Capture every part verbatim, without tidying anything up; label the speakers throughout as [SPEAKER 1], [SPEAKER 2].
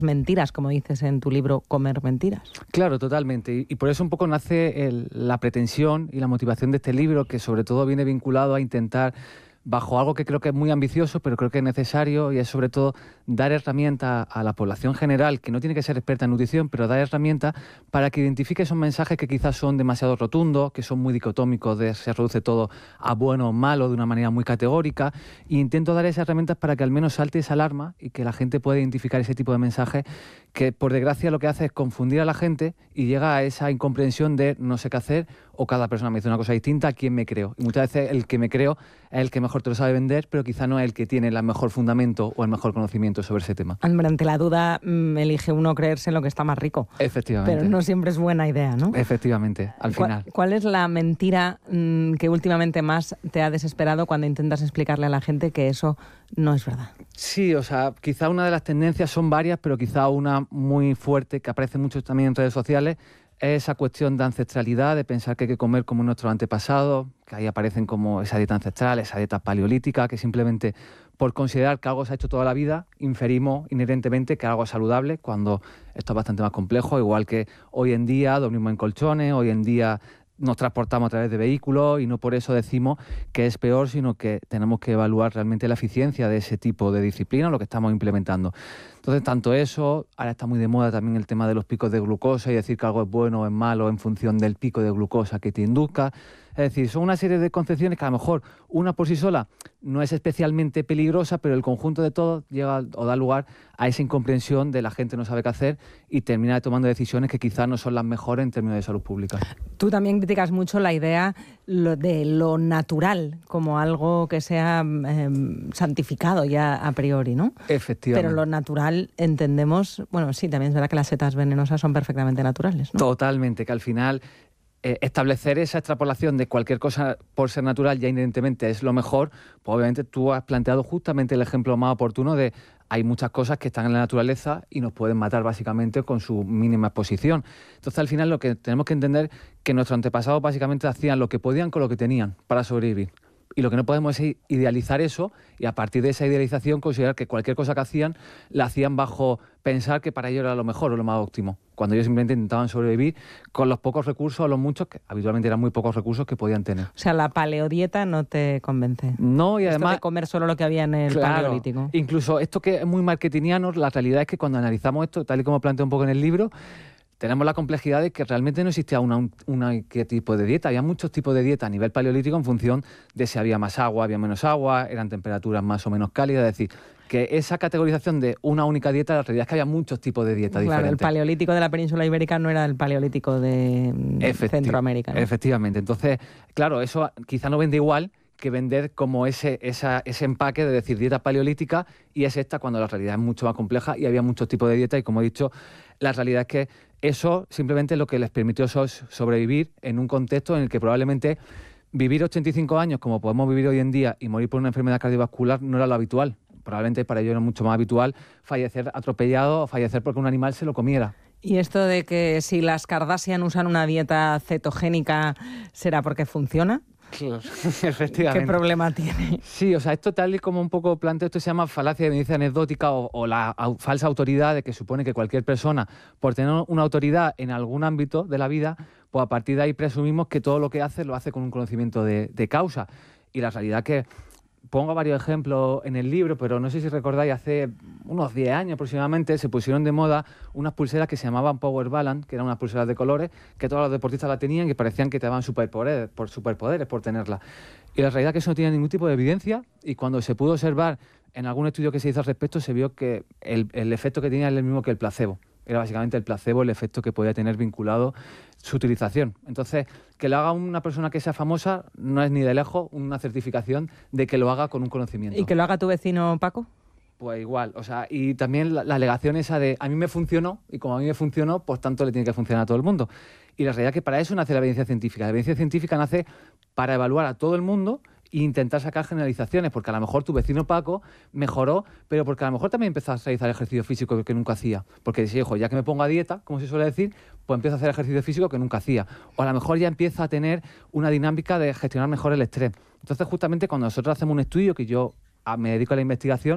[SPEAKER 1] mentiras, como dices en tu libro Comer mentiras.
[SPEAKER 2] Claro, totalmente. Y, y por eso un poco nace el, la pretensión y la motivación de este libro, que sobre todo viene vinculado a intentar, bajo algo que creo que es muy ambicioso, pero creo que es necesario, y es sobre todo dar herramientas a la población general, que no tiene que ser experta en nutrición, pero dar herramientas para que identifique esos mensajes que quizás son demasiado rotundos, que son muy dicotómicos, de se reduce todo a bueno o malo de una manera muy categórica, e intento dar esas herramientas para que al menos salte esa alarma y que la gente pueda identificar ese tipo de mensajes que, por desgracia, lo que hace es confundir a la gente y llega a esa incomprensión de no sé qué hacer, o cada persona me dice una cosa distinta, ¿a quién me creo? Y muchas veces el que me creo es el que mejor te lo sabe vender, pero quizá no es el que tiene el mejor fundamento o el mejor conocimiento sobre ese tema.
[SPEAKER 1] Ante la duda, mmm, elige uno creerse en lo que está más rico.
[SPEAKER 2] Efectivamente.
[SPEAKER 1] Pero no siempre es buena idea, ¿no?
[SPEAKER 2] Efectivamente, al final.
[SPEAKER 1] ¿Cuál, cuál es la mentira mmm, que últimamente más te ha desesperado cuando intentas explicarle a la gente que eso no es verdad?
[SPEAKER 2] Sí, o sea, quizá una de las tendencias son varias, pero quizá una muy fuerte que aparece mucho también en redes sociales es esa cuestión de ancestralidad, de pensar que hay que comer como nuestros antepasados, que ahí aparecen como esa dieta ancestral, esa dieta paleolítica, que simplemente por considerar que algo se ha hecho toda la vida, inferimos inherentemente que algo es saludable, cuando esto es bastante más complejo, igual que hoy en día dormimos en colchones, hoy en día nos transportamos a través de vehículos y no por eso decimos que es peor, sino que tenemos que evaluar realmente la eficiencia de ese tipo de disciplina, lo que estamos implementando. Entonces, tanto eso, ahora está muy de moda también el tema de los picos de glucosa y decir que algo es bueno o es malo en función del pico de glucosa que te induzca. Es decir, son una serie de concepciones que a lo mejor una por sí sola no es especialmente peligrosa, pero el conjunto de todo llega o da lugar a esa incomprensión de la gente no sabe qué hacer y termina tomando decisiones que quizás no son las mejores en términos de salud pública.
[SPEAKER 1] Tú también criticas mucho la idea de lo natural como algo que sea eh, santificado ya a priori, ¿no?
[SPEAKER 2] Efectivamente.
[SPEAKER 1] Pero lo natural entendemos, bueno, sí, también es verdad que las setas venenosas son perfectamente naturales, ¿no?
[SPEAKER 2] Totalmente, que al final eh, establecer esa extrapolación de cualquier cosa por ser natural ya inherentemente es lo mejor, pues obviamente tú has planteado justamente el ejemplo más oportuno de hay muchas cosas que están en la naturaleza y nos pueden matar básicamente con su mínima exposición. Entonces al final lo que tenemos que entender es que nuestros antepasados básicamente hacían lo que podían con lo que tenían para sobrevivir. Y lo que no podemos es idealizar eso y a partir de esa idealización considerar que cualquier cosa que hacían la hacían bajo pensar que para ellos era lo mejor o lo más óptimo, cuando ellos simplemente intentaban sobrevivir con los pocos recursos o los muchos, que habitualmente eran muy pocos recursos que podían tener.
[SPEAKER 1] O sea, la paleodieta no te convence.
[SPEAKER 2] No, y
[SPEAKER 1] esto
[SPEAKER 2] además...
[SPEAKER 1] de comer solo lo que había en el
[SPEAKER 2] claro,
[SPEAKER 1] paleolítico.
[SPEAKER 2] Incluso esto que es muy marketingiano, la realidad es que cuando analizamos esto, tal y como planteo un poco en el libro, tenemos la complejidad de que realmente no existía una, una qué tipo de dieta. Había muchos tipos de dieta a nivel paleolítico en función de si había más agua, había menos agua, eran temperaturas más o menos cálidas. Es decir, que esa categorización de una única dieta, la realidad es que había muchos tipos de dieta
[SPEAKER 1] claro,
[SPEAKER 2] diferentes.
[SPEAKER 1] El paleolítico de la península ibérica no era el paleolítico de Efecti- Centroamérica, ¿no?
[SPEAKER 2] Efectivamente. Entonces, claro, eso quizá no vende igual que vender como ese, esa, ese empaque de decir dieta paleolítica y es esta cuando la realidad es mucho más compleja y había muchos tipos de dieta y, como he dicho, la realidad es que eso simplemente es lo que les permitió sobrevivir en un contexto en el que probablemente vivir ochenta y cinco años como podemos vivir hoy en día y morir por una enfermedad cardiovascular no era lo habitual. Probablemente para ellos era mucho más habitual fallecer atropellado o fallecer porque un animal se lo comiera.
[SPEAKER 1] ¿Y esto de que si las Kardashian usan una dieta cetogénica será porque funciona?
[SPEAKER 2] Claro, efectivamente.
[SPEAKER 1] ¿Qué problema tiene?
[SPEAKER 2] Sí, o sea, esto tal y como un poco planteo, esto se llama falacia de evidencia anecdótica o, o la au, falsa autoridad de que supone que cualquier persona, por tener una autoridad en algún ámbito de la vida, pues a partir de ahí presumimos que todo lo que hace lo hace con un conocimiento de, de causa. Y la realidad que pongo varios ejemplos en el libro, pero no sé si recordáis, hace unos diez años aproximadamente se pusieron de moda unas pulseras que se llamaban Power Balance, que eran unas pulseras de colores, que todos los deportistas la tenían y parecían que te daban superpoderes por, superpoderes por tenerla. Y la realidad es que eso no tiene ningún tipo de evidencia y cuando se pudo observar en algún estudio que se hizo al respecto se vio que el, el efecto que tenía era el mismo que el placebo. Era básicamente el placebo el efecto que podía tener vinculado su utilización. Entonces, que lo haga una persona que sea famosa no es ni de lejos una certificación de que lo haga con un conocimiento.
[SPEAKER 1] ¿Y que lo haga tu vecino Paco?
[SPEAKER 2] Pues igual, o sea, y también la, la alegación esa de a mí me funcionó y como a mí me funcionó, pues tanto le tiene que funcionar a todo el mundo. Y la realidad es que para eso nace la evidencia científica. La evidencia científica nace para evaluar a todo el mundo e intentar sacar generalizaciones, porque a lo mejor tu vecino Paco mejoró, pero porque a lo mejor también empezó a realizar ejercicio físico que nunca hacía. Porque dice, hijo, ya que me pongo a dieta, como se suele decir, pues empiezo a hacer ejercicio físico que nunca hacía. O a lo mejor ya empieza a tener una dinámica de gestionar mejor el estrés. Entonces, justamente cuando nosotros hacemos un estudio, que yo me dedico a la investigación,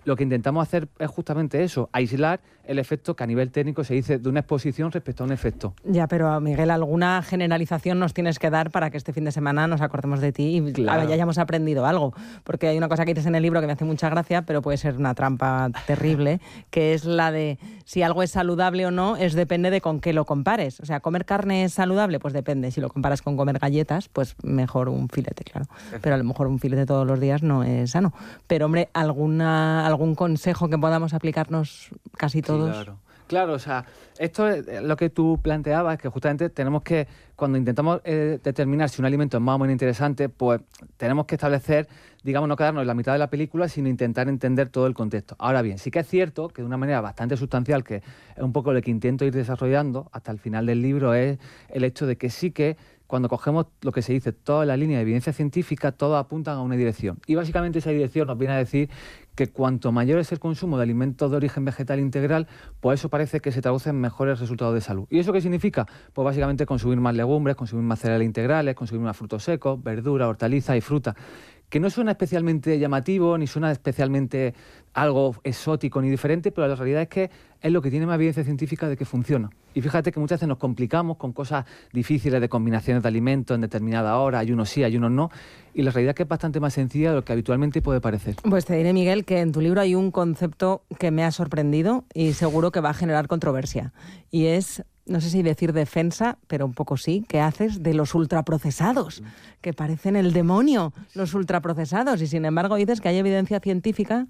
[SPEAKER 2] lo que intentamos hacer es justamente eso, aislar el efecto que a nivel técnico se dice de una exposición respecto a un efecto.
[SPEAKER 1] Ya, pero Miguel, alguna generalización nos tienes que dar para que este fin de semana nos acordemos de ti y claro, ya hayamos aprendido algo. Porque hay una cosa que dices en el libro que me hace mucha gracia, pero puede ser una trampa terrible, que es la de si algo es saludable o no, es depende de con qué lo compares. O sea, ¿comer carne es saludable? Pues depende. Si lo comparas con comer galletas, pues mejor un filete, claro. Pero a lo mejor un filete todos los días no es sano. Pero, hombre, alguna algún consejo que podamos aplicarnos casi todos.
[SPEAKER 2] Sí, claro. Claro, o sea, esto es lo que tú planteabas, que justamente tenemos que, cuando intentamos eh, determinar si un alimento es más o menos interesante, pues tenemos que establecer, digamos, no quedarnos en la mitad de la película, sino intentar entender todo el contexto. Ahora bien, sí que es cierto que de una manera bastante sustancial, que es un poco lo que intento ir desarrollando hasta el final del libro, es el hecho de que sí que cuando cogemos lo que se dice, toda la línea de evidencia científica, todos apuntan a una dirección. Y básicamente esa dirección nos viene a decir que cuanto mayor es el consumo de alimentos de origen vegetal integral, pues eso parece que se traduce en mejores resultados de salud. ¿Y eso qué significa? Pues básicamente consumir más legumbres, consumir más cereales integrales, consumir más frutos secos, verduras, hortalizas y frutas. Que no suena especialmente llamativo, ni suena especialmente algo exótico ni diferente, pero la realidad es que es lo que tiene más evidencia científica de que funciona. Y fíjate que muchas veces nos complicamos con cosas difíciles de combinaciones de alimentos en determinada hora, hay unos sí, hay unos no, y la realidad es que es bastante más sencilla de lo que habitualmente puede parecer.
[SPEAKER 1] Pues te diré, Miguel, que en tu libro hay un concepto que me ha sorprendido y seguro que va a generar controversia, y es, no sé si decir defensa, pero un poco sí, que haces de los ultraprocesados, que parecen el demonio, los ultraprocesados, y sin embargo dices que hay evidencia científica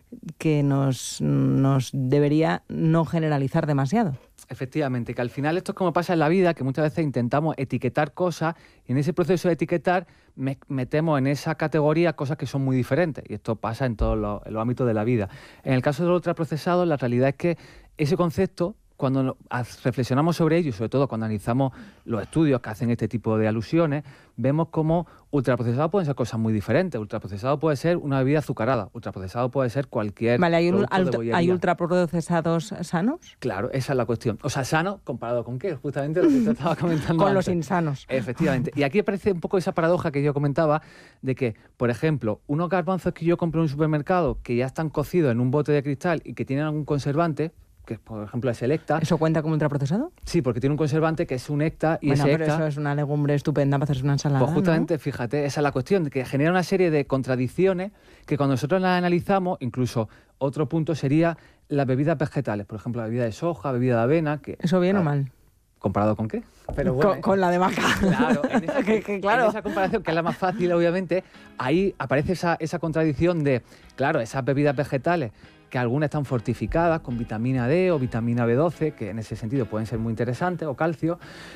[SPEAKER 1] que nos, nos debería no generalizar demasiado.
[SPEAKER 2] Efectivamente, que al final esto es como pasa en la vida, que muchas veces intentamos etiquetar cosas y en ese proceso de etiquetar me metemos en esa categoría cosas que son muy diferentes, y esto pasa en todos los, en los ámbitos de la vida. En el caso de los ultraprocesados, la realidad es que ese concepto, cuando reflexionamos sobre ello, y sobre todo cuando analizamos los estudios que hacen este tipo de alusiones, vemos cómo ultraprocesado pueden ser cosas muy diferentes. Ultraprocesado puede ser una bebida azucarada, ultraprocesado puede ser cualquier
[SPEAKER 1] Vale, ¿hay, un,
[SPEAKER 2] producto de bollería.
[SPEAKER 1] ¿hay ultraprocesados sanos?
[SPEAKER 2] Claro, esa es la cuestión. O sea, sano comparado con qué, justamente lo que te estaba comentando
[SPEAKER 1] Con
[SPEAKER 2] antes.
[SPEAKER 1] Los insanos.
[SPEAKER 2] Efectivamente. Y aquí aparece un poco esa paradoja que yo comentaba de que, por ejemplo, unos garbanzos que yo compro en un supermercado que ya están cocidos en un bote de cristal y que tienen algún conservante, que por ejemplo es Selecta.
[SPEAKER 1] ¿Eso cuenta como ultraprocesado?
[SPEAKER 2] Sí, porque tiene un conservante que es un Ecta y
[SPEAKER 1] bueno,
[SPEAKER 2] ese
[SPEAKER 1] pero
[SPEAKER 2] Ecta,
[SPEAKER 1] eso es una legumbre estupenda para hacerse una ensalada,
[SPEAKER 2] pues justamente,
[SPEAKER 1] ¿no?
[SPEAKER 2] Fíjate, esa es la cuestión, de que genera una serie de contradicciones que cuando nosotros las analizamos, incluso otro punto sería las bebidas vegetales, por ejemplo, la bebida de soja, bebida de avena. Que,
[SPEAKER 1] ¿Eso bien
[SPEAKER 2] claro,
[SPEAKER 1] o mal?
[SPEAKER 2] ¿Comparado con qué? Pero bueno,
[SPEAKER 1] con, con la de vaca.
[SPEAKER 2] Claro, en esa,
[SPEAKER 1] que, que, claro.
[SPEAKER 2] En esa comparación, que es la más fácil, obviamente, ahí aparece esa, esa contradicción de, claro, esas bebidas vegetales, que algunas están fortificadas con vitamina D o vitamina B doce, que en ese sentido pueden ser muy interesantes, o calcio.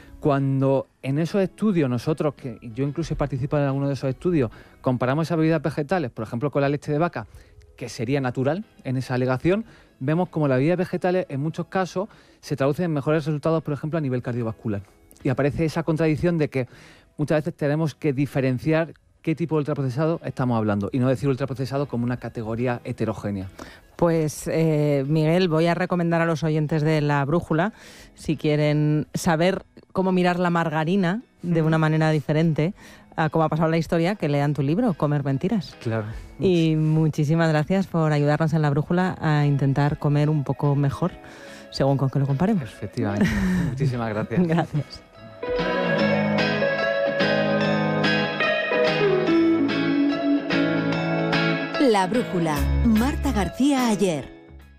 [SPEAKER 2] Cuando en esos estudios nosotros, que yo incluso he participado en alguno de esos estudios, comparamos esas bebidas vegetales, por ejemplo, con la leche de vaca, que sería natural en esa alegación, vemos como las bebidas vegetales en muchos casos se traducen en mejores resultados, por ejemplo, a nivel cardiovascular. Y aparece esa contradicción de que muchas veces tenemos que diferenciar qué tipo de ultraprocesado estamos hablando y no decir ultraprocesado como una categoría heterogénea.
[SPEAKER 1] Pues, eh, Miguel, voy a recomendar a los oyentes de La Brújula, si quieren saber cómo mirar la margarina de una manera diferente a cómo ha pasado la historia, que lean tu libro, Comer Mentiras.
[SPEAKER 2] Claro.
[SPEAKER 1] Y muchísimas gracias por ayudarnos en La Brújula a intentar comer un poco mejor, según con que lo comparemos.
[SPEAKER 2] Efectivamente. Muchísimas gracias.
[SPEAKER 1] Gracias.
[SPEAKER 3] La Brújula, Marta García Ayer.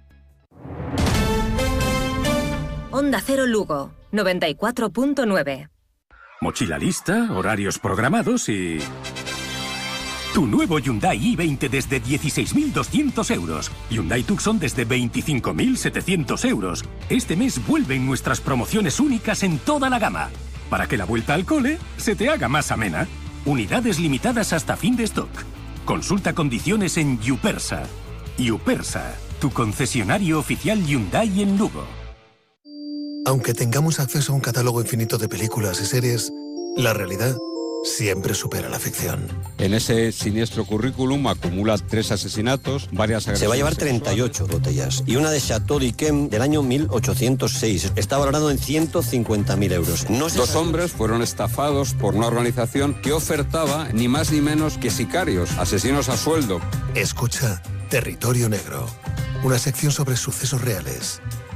[SPEAKER 4] Onda Cero Lugo, noventa y cuatro punto nueve.
[SPEAKER 5] Mochila lista, horarios programados y... Tu nuevo Hyundai i veinte desde dieciséis mil doscientos euros. Hyundai Tucson desde veinticinco mil setecientos euros. Este mes vuelven nuestras promociones únicas en toda la gama. Para que la vuelta al cole se te haga más amena. Unidades limitadas hasta fin de stock. Consulta condiciones en Yupersa. Yupersa, tu concesionario oficial Hyundai en Lugo.
[SPEAKER 6] Aunque tengamos acceso a un catálogo infinito de películas y series, la realidad siempre supera la ficción.
[SPEAKER 7] En ese siniestro currículum acumula tres asesinatos, varias agresiones.
[SPEAKER 8] Se va a llevar treinta y ocho botellas y una de Chateau d'Yquem del año mil ochocientos seis. Está valorado en ciento cincuenta mil euros. No se
[SPEAKER 7] Dos
[SPEAKER 8] sabe...
[SPEAKER 7] hombres fueron estafados por una organización que ofertaba ni más ni menos que sicarios, asesinos a sueldo.
[SPEAKER 6] Escucha Territorio Negro. Una sección sobre sucesos reales.